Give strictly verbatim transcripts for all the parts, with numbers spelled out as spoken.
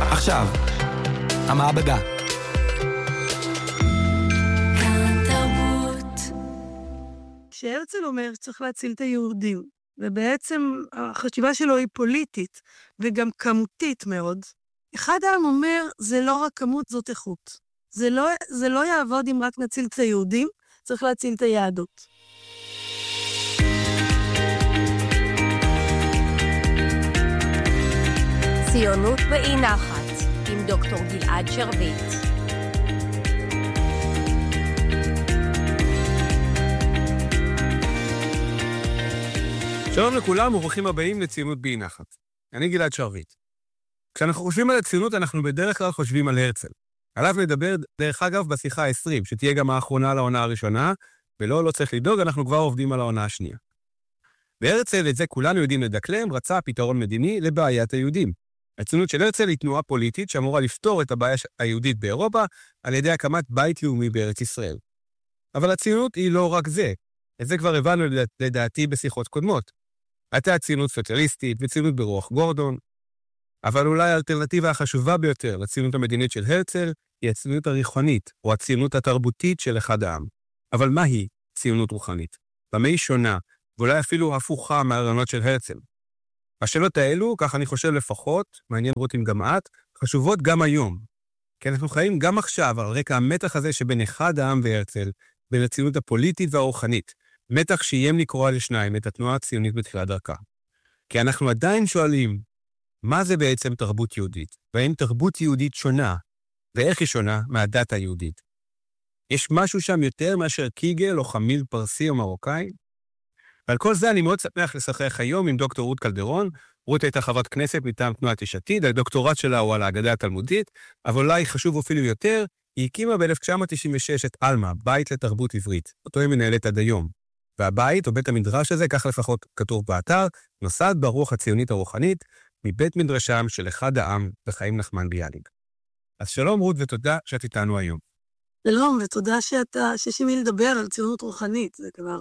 עכשיו, המעבדה. כשהרצל אומר שצריך להציל את היהודים, ובעצם החשיבה שלו היא פוליטית וגם כמותית מאוד, אחד העם אומר, זה לא רק כמות, זאת איכות. זה לא, זה לא יעבוד אם רק נציל את היהודים, צריך להציל את היהדות. ציונות באי נחת, עם דוקטור גלעד שרביט. שלום לכולם וברוכים הבאים לציונות באי נחת. אני גלעד שרביט. כשאנחנו חושבים על הציונות, אנחנו בדרך כלל חושבים על הרצל. עליו נדבר, דרך אגב, בשיחה ה-עשרים, שתהיה גם האחרונה לעונה הראשונה, ולא, לא צריך לדאוג, אנחנו כבר עובדים על העונה השנייה. והרצל, את זה כולנו יודעים לדקלם, רצה פתרון מדיני לבעיית היהודים. הציונות של הרצל היא תנועה פוליטית שאמורה לפתור את הבעיה היהודית באירופה על ידי הקמת בית לאומי בארץ ישראל. אבל הציונות היא לא רק זה. את זה כבר הבנו לדעתי בשיחות קודמות. הייתה ציונות סוציאליסטית וציונות ברוח גורדון, אבל אולי האלטרנטיבה החשובה ביותר לציונות המדינית של הרצל היא הציונות הרוחנית, או הציונות התרבותית של אחד העם. אבל מהי ציונות רוחנית? במה היא שונה, ואולי אפילו הפוכה מהרעיונות של הרצל? השאלות האלו, כך אני חושב לפחות, מעניין לראות אם גם את, חשובות גם היום. כי אנחנו חיים גם עכשיו על רקע המתח הזה שבין אחד העם והרצל, בין הציונות הפוליטית והרוחנית, מתח שאיים לקרוא לשניים את התנועה הציונית בתחילת דרכה. כי אנחנו עדיין שואלים, מה זה בעצם תרבות יהודית? והאם תרבות יהודית שונה? ואיך היא שונה מהדת היהודית? יש משהו שם יותר מאשר קיגל או חמיל פרסי או מרוקאי? ועל כל זה אני מאוד שמח לשוחח היום עם דוקטור רות קלדרון. רות הייתה חברת כנסת מטעם תנועת יש עתיד, הדוקטורט שלה הוא על ההגדה התלמודית, אבל אולי חשוב אפילו יותר, היא הקימה ב-אלף תשע מאות תשעים ושש את אלמה, בית לתרבות עברית, אותו היא מנהלת עד היום. והבית, או בית המדרש הזה, כך לפחות כתוב באתר, נוסד ברוח הציונית הרוחנית, מבית מדרשם של אחד העם וחיים נחמן ביאליק. אז שלום רות ותודה שאת איתנו היום. שלום ותודה שאתה, שיש מי לדבר על ציונות רוחנית, זה כבר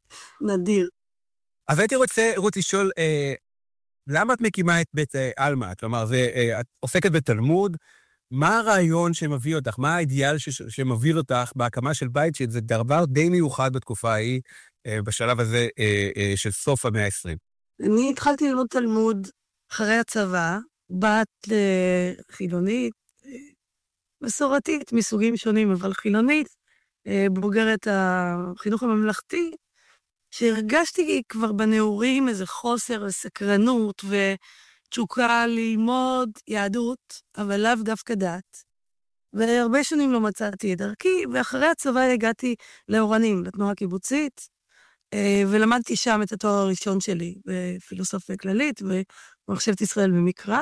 נדיר. אז הייתי רוצה, רות, לשאול, אה, למה את מקימה את בית אה, אלמה? כלומר, זה, אה, את עוסקת בתלמוד, מה הרעיון שמביא אותך? מה האידיאל ש- שמביא אותך בהקמה של בית, שזה דבר די מיוחד בתקופה ההיא, אה, בשלב הזה אה, אה, של סוף המאה ה-עשרים? אני התחלתי ללמוד תלמוד אחרי הצבא, בת חילונית, מסורתית מסוגים שונים, אבל חילונית, בוגרת החינוך הממלכתי, שהרגשתי כבר בנעורים איזה חוסר וסקרנות ותשוקה ללמוד יהדות, אבל לאו דווקא דת. והרבה שנים לא מצאתי את דרכי, ואחרי הצבא הגעתי לאורנים, לתנועה הקיבוצית, ולמדתי שם את התואר הראשון שלי בפילוסופיה כללית ומחשבת ישראל במקרא,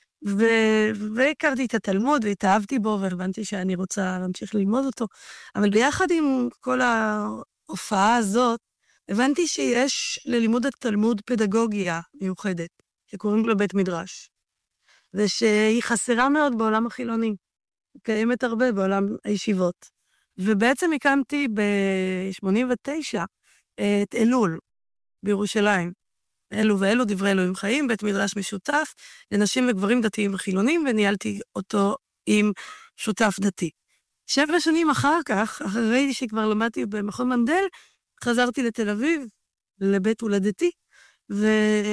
ו- והכרתי את התלמוד והתאהבתי בו והבנתי שאני רוצה להמשיך ללמוד אותו, אבל ביחד עם כל ההופעה הזאת, הבנתי שיש ללימוד התלמוד פדגוגיה מיוחדת, שקוראים לו בית מדרש, ושהיא חסרה מאוד בעולם החילוני, קיימת הרבה בעולם הישיבות, ובעצם הקמתי ב-שמונים ותשע, את אלול, בירושלים. אלו ואלו דברי אלוהים חיים, בית מדרש משותף, לנשים וגברים דתיים וחילונים, וניהלתי אותו עם שותף דתי. שבע שנים אחר כך, אחרי שכבר למדתי במכון מנדל, חזרתי לתל אביב, לבית הולדתי, ו...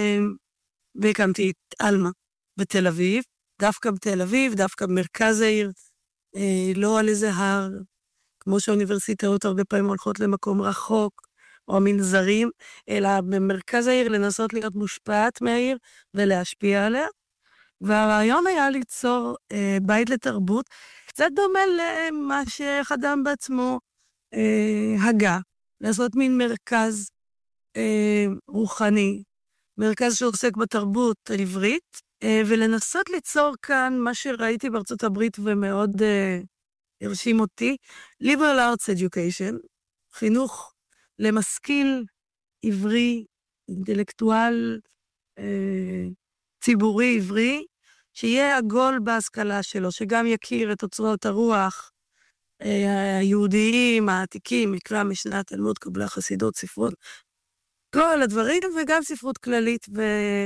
והקמתי את אלמה בתל אביב, דווקא בתל אביב, דווקא במרכז העיר, לא על איזה הר, כמו שהאוניברסיטאות הרבה פעמים הולכות למקום רחוק, או מנזרים, אלא במרכז העיר לנסות להיות מושפעת מהעיר ולהשפיע עליה. והרעיון היה ליצור אה, בית לתרבות, קצת דומה למה שאדם בעצמו אה, הגה, לעשות מין מרכז אה, רוחני, מרכז שעוסק בתרבות העברית, אה, ולנסות ליצור כאן מה שראיתי בארצות הברית ומאוד אה, הרשים אותי, liberal arts education, חינוך למשכיל עברי, אינטלקטואל אה, ציבורי עברי, שיהיה עגול בהשכלה שלו, שגם יכיר את אוצרות הרוח אה, היהודיים, העתיקים, מקרא משנה, תלמוד, קבלה, חסידות, ספרות, כל הדברים, וגם ספרות כללית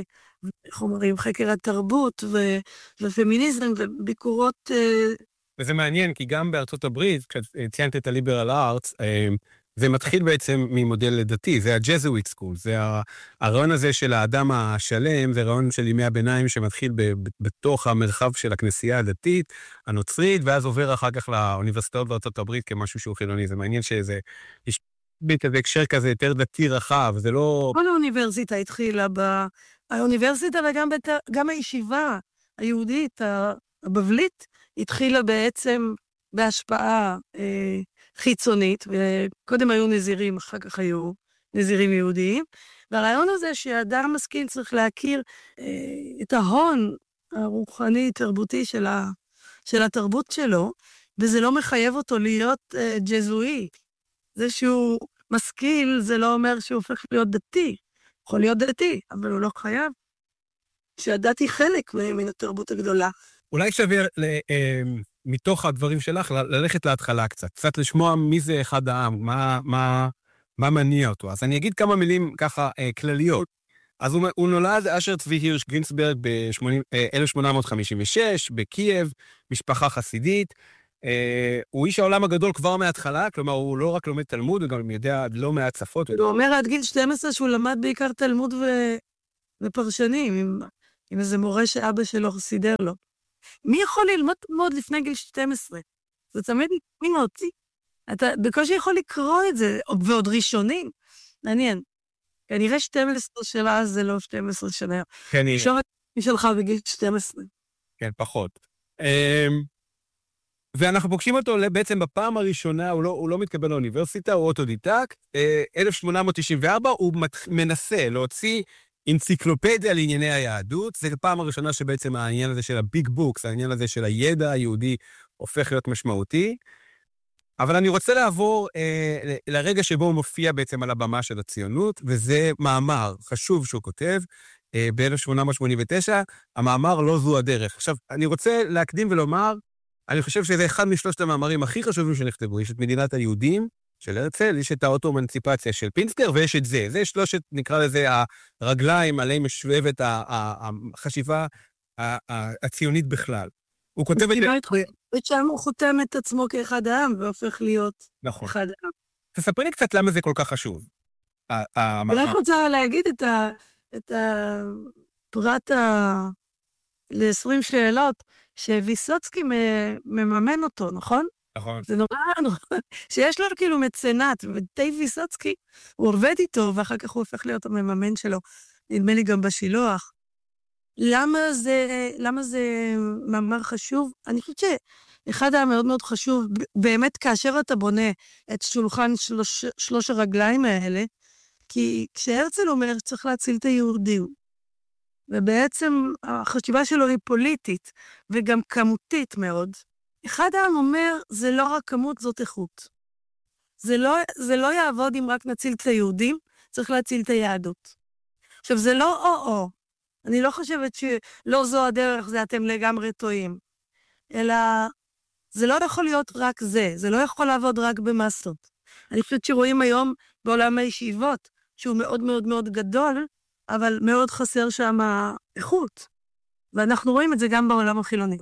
חומרים, חקר התרבות ו- ופמיניזם וביקורות... וזה מעניין, כי גם בארצות הברית, כשציינת את הליברל ארטס, זה מתחיל בעצם ממודל דתי, זה הג'זוויט סקול, זה הרעיון הזה של האדם השלם, זה רעיון של ימי הביניים שמתחיל בתוך המרחב של הכנסייה הדתית, הנוצרית, ואז עובר אחר כך לאוניברסיטאות בארצות הברית כמשהו שהוא חילוני. זה מעניין שזה, יש כזה הקשר כזה יותר דתי רחב, זה לא... כל האוניברסיטה התחילה ב... האוניברסיטה וגם בת... גם הישיבה היהודית, הבבלית, התחילה בעצם בהשפעה אה, חיצונית, וקודם היו נזירים, אחר כך היו נזירים יהודיים, והרעיון הזה שהאדם משכיל צריך להכיר אה, את ההון הרוחני, תרבותי של, ה, של התרבות שלו, וזה לא מחייב אותו להיות אה, ג'זואי. זה שהוא משכיל, זה לא אומר שהוא הופך להיות דתי. יכול להיות דתי, אבל הוא לא חייב. שהדת היא חלק מן התרבות הגדולה. אולי שווה מתוך הדברים שלך ללכת להתחלה קצת, קצת לשמוע מי זה אחד העם, מה, מה, מה מניע אותו. אז אני אגיד כמה מילים ככה כלליות. אז הוא, הוא נולד אשר צבי הירש גרינצברג ב-אלף שמונה מאות חמישים ושש, בקייב, משפחה חסידית. הוא איש העולם הגדול כבר מההתחלה, כלומר הוא לא רק לומד תלמוד, הוא גם יודע לא מעט שפות. הוא אומר עד גיל שתים עשרה שהוא למד בעיקר תלמוד ו... ופרשנים, עם, עם איזה מורה שאבא שלו סידר לו. מי יכול ללמוד מאוד לפני גיל שתים עשרה? זה תמיד מי אותי. אתה בקושי יכול לקרוא את זה, ועוד ראשונים. מעניין. כנראה שתים עשרה שלה זה לא שתים עשרה שנה. כן, שורת משלך בגיל שתים עשרה. כן, פחות. ואנחנו פוגשים אותו בעצם בפעם הראשונה, הוא לא, הוא לא מתקבל לאוניברסיטה, הוא אוטודידקט. אלף שמונה מאות תשעים וארבע הוא מנסה להוציא אנציקלופדיה לענייני היהדות. זה הפעם הראשונה שבעצם העניין הזה של הביג בוקס, העניין הזה של הידע היהודי הופך להיות משמעותי. אבל אני רוצה לעבור אה, לרגע שבו הוא מופיע בעצם על הבמה של הציונות, וזה מאמר חשוב שהוא כותב אה, ב-אלף שמונה מאות שמונים ותשע, המאמר לא זו הדרך. עכשיו, אני רוצה להקדים ולומר, אני חושב שזה אחד משלושת המאמרים הכי חשובים שנכתבו. יש את מדינת היהודים של הרצל, יש את האוטו-אמנציפציה של פינסקר, ויש את זה. זה שלושת, נקרא לזה, הרגליים עליהם משובבת החשיבה הציונית בכלל. הוא כותב את זה... ושם הוא חותם את עצמו כאחד העם, והופך להיות נכון. אחד העם. תספרי לי קצת למה זה כל כך חשוב. אני רק רוצה להגיד את הפרט ל-עשרים שאלות, שוויסוצקי מממן אותו, נכון? נכון. זה נורא נכון. שיש לו כאילו מצנת, ודי ויסוצקי, הוא עובד איתו, ואחר כך הוא הופך להיות המממן שלו. נדמה לי גם בשילוח. למה זה, למה זה מאמר חשוב? אני חושבת שאחד המאוד מאוד חשוב, באמת כאשר אתה בונה את שולחן שלוש, שלוש הרגליים האלה, כי כשהרצל אומר שצריך להציל את היהודים, ובעצם החשיבה שלו היא פוליטית, וגם כמותית מאוד, אחד העם אומר, זה לא רק כמות, זאת איכות. זה לא, זה לא יעבוד אם רק נציל את היהודים, צריך להציל את היהדות. עכשיו, זה לא או-או. אני לא חושבת שלא זו הדרך, זה אתם לגמרי טועים. אלא, זה לא יכול להיות רק זה, זה לא יכול לעבוד רק במסות. אני חושבת שרואים היום בעולם הישיבות, שהוא מאוד מאוד מאוד גדול, אבל מאוד חסר שם איכות. ואנחנו רואים את זה גם בעולם החילוני.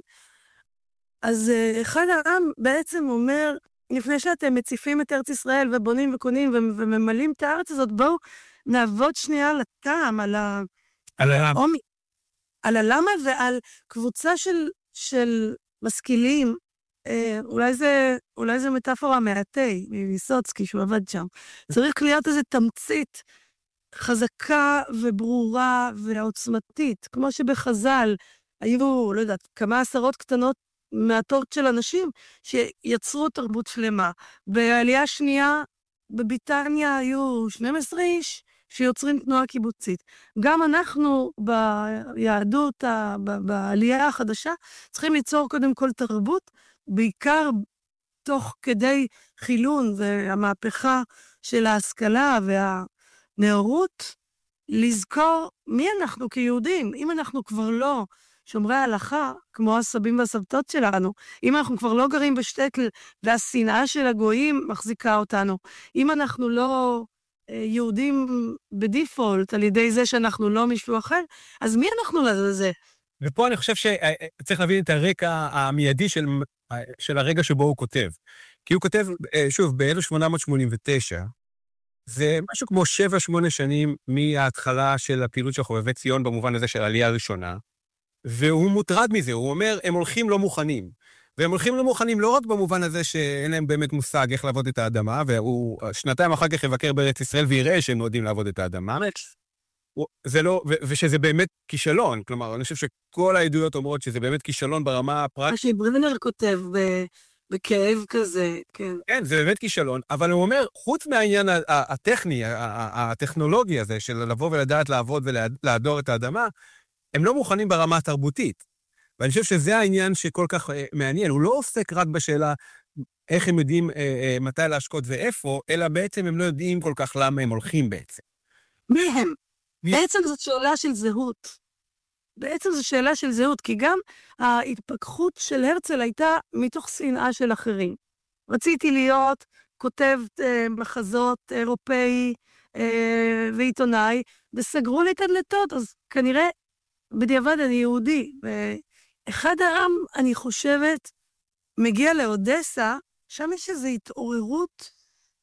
אז אחד העם בעצם אומר, לפני שאתם מציפים את ארץ ישראל ובונים וקונים וממלאים את הארץ הזאת, בואו נעבוד שנייה על הטעם, על ה... על הלמה. על הלמה ועל קבוצה של, של משכילים, אה, אולי, זה, אולי זה מטאפורה מעטי, מוויסוצקי שהוא עבד שם. צריך להיות איזו תמצית חזקה וברורה ועוצמתית, כמו שבחז"ל היו, לא יודעת, כמה עשרות קטנות מעטות של אנשים שיצרו תרבות שלמה. בעלייה השנייה, בביטניה היו שנים עשר איש שיוצרים תנועה קיבוצית. גם אנחנו ביהדות, בעלייה החדשה, צריכים ליצור קודם כל תרבות, בעיקר תוך כדי חילון והמהפכה של ההשכלה והנאורות, לזכור מי אנחנו כיהודים. אם אנחנו כבר לא שומרי ההלכה, כמו הסבים והסבתות שלנו, אם אנחנו כבר לא גרים בשטקל, והשנאה של הגויים מחזיקה אותנו, אם אנחנו לא יהודים בדיפולט, על ידי זה שאנחנו לא מישהו אחר, אז מי אנחנו לזה? ופה אני חושב שצריך להבין את הרקע המיידי של, של הרגע שבו הוא כותב. כי הוא כותב, שוב, ב-אלף שמונה מאות שמונים ותשע, זה משהו כמו שבע, שמונה שנים מההתחלה של הפעילות של חובבי ציון, במובן הזה של העלייה הראשונה, והוא מוטרד מזה, הוא אומר, הם הולכים לא מוכנים. והם הולכים לא מוכנים לא רק במובן הזה שאין להם באמת מושג איך לעבוד את האדמה, והוא שנתיים אחר כך יבקר בארץ ישראל ויראה שהם לא יודעים לעבוד את האדמה. זה לא, ו- ושזה באמת כישלון, כלומר, אני חושב שכל העדויות אומרות שזה באמת כישלון ברמה הפרקטית. מה שברנר כותב ב- בכאב כזה, כן. כן, זה באמת כישלון, אבל הוא אומר, חוץ מהעניין הטכני, הטכנולוגי הזה, של לבוא ולדעת לעבוד ולעדור את האדמה, הם לא מוכנים ברמה התרבותית. ואני חושב שזה העניין שכל כך מעניין. הוא לא עוסק רק בשאלה איך הם יודעים מתי להשקות ואיפה, אלא בעצם הם לא יודעים כל כך למה הם הולכים בעצם. מי הם? בעצם זאת שאלה של זהות. בעצם זו שאלה של זהות, כי גם ההתפכחות של הרצל הייתה מתוך שנאה של אחרים. רציתי להיות כותב מחזות אירופאי ועיתונאי, וסגרו לי את הדלתות, אז כנראה בדיעבד אני יהודי. אחד העם, אני חושבת, מגיע לאודסה, שם יש איזו התעוררות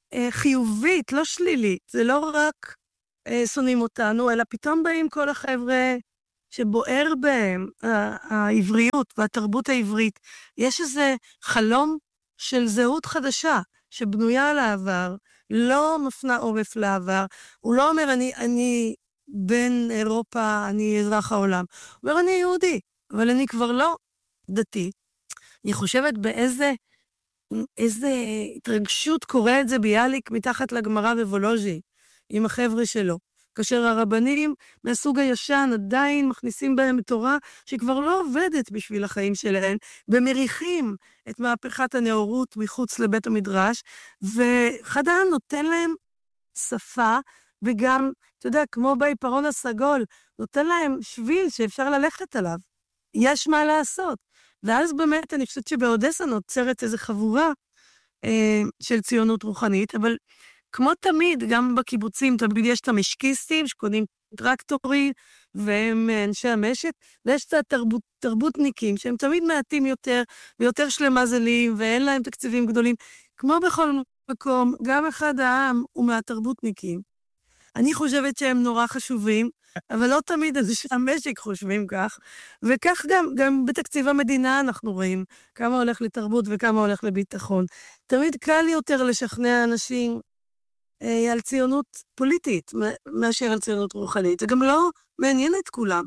חיובית, לא שלילית. זה לא רק שונאים אותנו, אלא פתאום באים כל החבר'ה שבוער בהם העבריות והתרבות העברית. יש איזה חלום של זהות חדשה, שבנויה על העבר, לא מפנה עורף לעבר. הוא לא אומר, אני, אני בן אירופה, אני אזרח העולם. הוא אומר, אני יהודי, אבל אני כבר לא דתי. אני חושבת באיזה איזה התרגשות קורה את זה ביאליק מתחת לגמרא בוולוז'י, עם החבר'ה שלו. כאשר הרבנים מהסוג הישן עדיין מכניסים בהם תורה שכבר לא עובדת בשביל החיים שלהם, ומריחים את מהפכת הנאורות מחוץ לבית המדרש, ואחד העם נותן להם שפה, וגם, אתה יודע, כמו בעיפרון הסגול, נותן להם שביל שאפשר ללכת עליו. יש מה לעשות. ואז באמת אני חושבת שבאודסה נוצרת איזו חבורה אה, של ציונות רוחנית, אבל כמו תמיד, גם בקיבוצים, תמיד יש את המשקיסטים שקונים טרקטורים, והם אנשי המשק, ויש את התרבות, תרבותניקים, שהם תמיד מעטים יותר, ויותר שלמזלים, ואין להם תקציבים גדולים. כמו בכל מקום, גם אחד העם הוא מהתרבותניקים. אני חושבת שהם נורא חשובים, אבל לא תמיד אנשי המשק חושבים כך, וכך גם, גם בתקציב המדינה אנחנו רואים כמה הולך לתרבות וכמה הולך לביטחון. תמיד קל יותר לשכנע אנשים אה, על ציונות פוליטית מאשר על ציונות רוחנית. זה גם לא מעניין את כולם.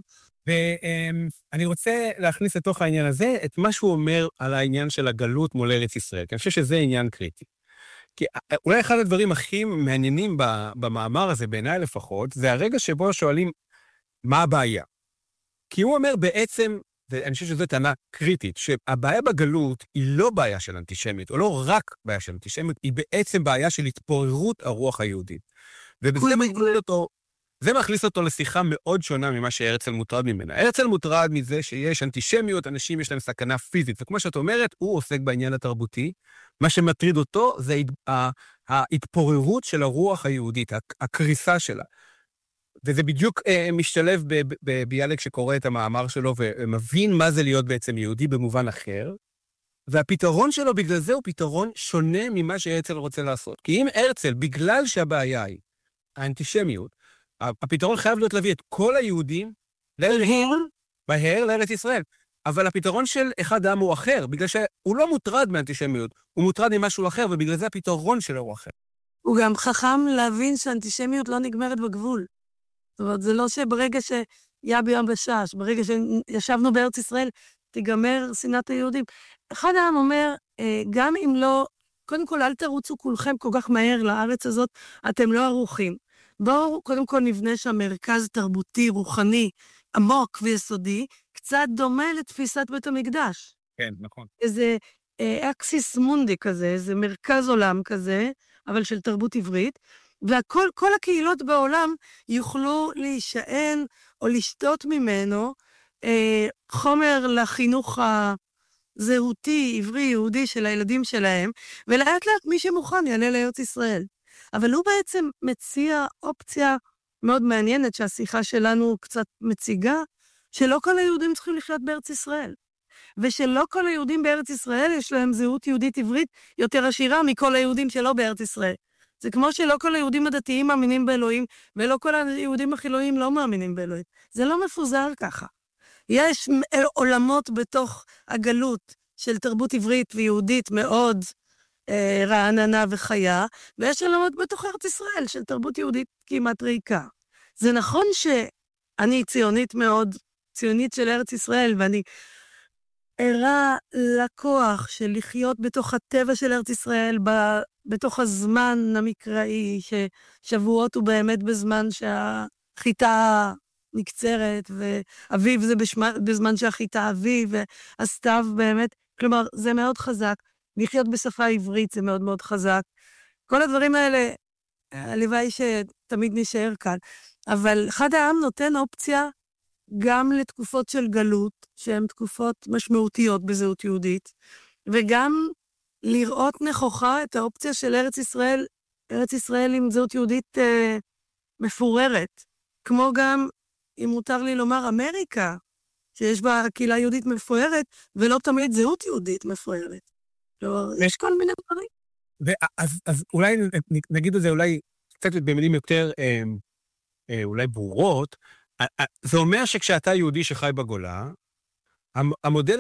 ואני רוצה להכניס לתוך העניין הזה את מה שהוא אומר על העניין של הגלות מול ארץ ישראל, כי אני חושב שזה עניין קריטי. כי אולי אחד הדברים הכי מעניינים במאמר הזה, בעיניי לפחות, זה הרגע שבו שואלים מה הבעיה. כי הוא אומר בעצם, ואני חושב שזו טענה קריטית, שהבעיה בגלות היא לא בעיה של אנטישמיות, או לא רק בעיה של אנטישמיות, היא בעצם בעיה של התפוררות הרוח היהודית. ובזה מכניס אותו, זה מכניס אותו לשיחה מאוד שונה ממה שהרצל מוטרד ממנה. הרצל מוטרד מזה שיש אנטישמיות, אנשים יש להם סכנה פיזית, וכמו שאת אומרת, הוא עוסק בעניין התרבותי. מה שמטריד אותו זה ההתפוררות של הרוח היהודית, הקריסה שלה. וזה בדיוק משתלב ביאליק שקורא את המאמר שלו, ומבין מה זה להיות בעצם יהודי במובן אחר, והפתרון שלו בגלל זה הוא פתרון שונה ממה שהרצל רוצה לעשות. כי אם הרצל, בגלל שהבעיה היא האנטישמיות, הפתרון חייב להיות להביא את כל היהודים בהר לארץ ישראל. אבל הפתרון של אחד העם הוא אחר, בגלל שהוא לא מוטרד מאנטישמיות, הוא מוטרד ממשהו אחר, ובגלל זה הפתרון שלו הוא אחר. הוא גם חכם להבין שאנטישמיות לא נגמרת בגבול. זאת אומרת, זה לא שברגע שהיה ביום בשש, ברגע שישבנו בארץ ישראל, תיגמר שנאת היהודים. אחד העם אומר, גם אם לא, קודם כל אל תרוצו כולכם כל כך מהר לארץ הזאת, אתם לא ערוכים. בואו קודם כל נבנה שם מרכז תרבותי, רוחני, עמוק ויסודי, קצת דומה לתפיסת בית המקדש. כן, נכון. איזה אקסיס מונדי כזה, איזה מרכז עולם כזה, אבל של תרבות עברית, וכל כל הקהילות בעולם יוכלו להישען או לשתות ממנו אה, חומר לחינוך הזהותי, עברי, יהודי של הילדים שלהם, ולאט לאט מי שמוכן יעלה לארץ ישראל. אבל הוא בעצם מציע אופציה מאוד מעניינת, שהשיחה שלנו קצת מציגה, שלא כל היהודים צריכים לחיות בארץ ישראל. ושלא כל היהודים בארץ ישראל יש להם זהות יהודית עברית יותר עשירה מכל היהודים שלא בארץ ישראל. זה כמו שלא כל היהודים הדתיים מאמינים באלוהים, ולא כל היהודים החילונים לא מאמינים באלוהים. זה לא מפוזר ככה. יש עולמות בתוך הגלות של תרבות עברית ויהודית מאוד אה, רעננה וחיה, ויש עולמות בתוך ארץ ישראל של תרבות יהודית כמעט ריקה. זה נכון שאני ציונית מאוד, ציונית של ארץ ישראל, ואני ערה לכוח של לחיות בתוך הטבע של ארץ ישראל, ב, בתוך הזמן המקראי, ששבועות הוא באמת בזמן שהחיטה נקצרת, ואביב זה בשמה, בזמן שהחיטה אביב, והסתיו באמת, כלומר, זה מאוד חזק. לחיות בשפה עברית זה מאוד מאוד חזק. כל הדברים האלה, הלוואי שתמיד נשאר כאן. אבל אחד העם נותן אופציה גם לתקופות של גלות, שהן תקופות משמעותיות בזהות יהודית, וגם לראות נכוחה את האופציה של ארץ ישראל, ארץ ישראל עם זהות יהודית אה, מפוררת. כמו גם, אם מותר לי לומר, אמריקה, שיש בה קהילה יהודית מפוארת, ולא תמיד זהות יהודית מפוארת. יש כל מיני דברים. אז, אז אולי נגיד את זה, אולי קצת במילים יותר אה, אה, אולי ברורות, זה אומר שכשאתה יהודי שחי בגולה, המודל